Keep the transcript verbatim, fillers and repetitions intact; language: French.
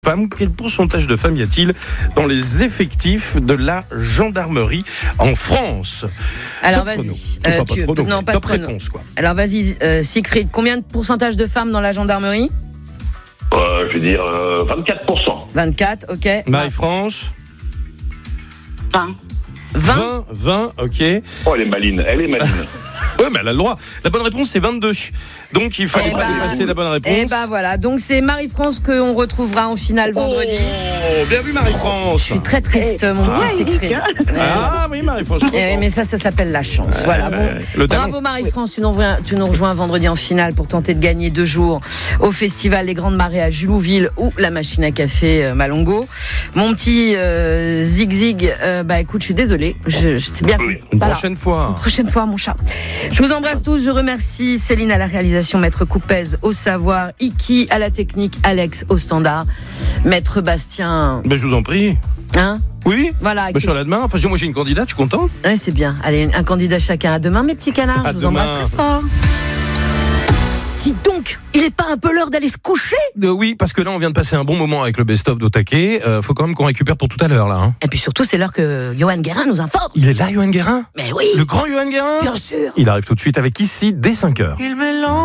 Femmes, quel pourcentage de femmes y a-t-il dans les effectifs de la gendarmerie en France? Alors Top vas-y. chrono. Euh, Enfin, pas tu- de chrono, non, mais pas de top chrono. réponse, quoi. Alors vas-y, euh, Siegfried, combien de pourcentage de femmes dans la gendarmerie? Euh, je vais dire euh, vingt-quatre pour cent. vingt-quatre, ok. Marie-France vingt. vingt. vingt, vingt, ok. Oh, elle est maline, elle est maline. Ouais, mais elle a le droit. La bonne réponse, c'est vingt-deux. Donc, il fallait Eh pas ben, dépasser la bonne réponse. Et bah voilà, donc c'est Marie-France qu'on retrouvera en finale vendredi. Oh, bien vu, Marie-France. Je suis très triste, mon petit Ouais, Siegfried. Ah oui, Marie-France. je Eh, comprends. mais ça, ça s'appelle la chance. Voilà. Bon. Le talent. Bravo Marie-France, tu nous, rejoins, tu nous rejoins vendredi en finale pour tenter de gagner deux jours au festival Les Grandes Marées à Julouville ou la machine à café euh, Malongo. Mon petit euh, Zig Zig, euh, bah écoute, je suis désolée, je, je t'ai bien Oui. Une Voilà. prochaine fois. Une prochaine fois, mon chat. Je vous embrasse tous. Je remercie Céline à la réalisation, Maître Coupez au savoir, Iki à la technique, Alex au standard, Maître Bastien. Ben, je vous en prie. Hein Oui. Voilà. Ben, je suis là demain. Enfin, moi, j'ai une candidate, je suis content. Ouais, c'est bien. Allez, un candidat chacun. À demain, mes petits canards. À Je vous demain. embrasse très fort. Dis donc, il est pas un peu l'heure d'aller se coucher? Euh, oui, parce que là, on vient de passer un bon moment avec le best-of d'Otake. Euh, faut quand même qu'on récupère pour tout à l'heure, là. Hein. Et puis surtout, c'est l'heure que Johan Guérin nous informe. Il est là, Johan Guérin? Mais oui, Le grand Johan Guérin? bien sûr. Il arrive tout de suite avec Ici, dès cinq heures.